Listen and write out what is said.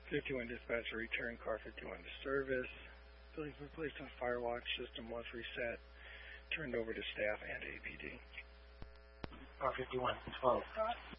51 dispatcher return car 51 to service. Building's been placed on firewatch. System was reset. Turned over to staff and APD. R51, 12.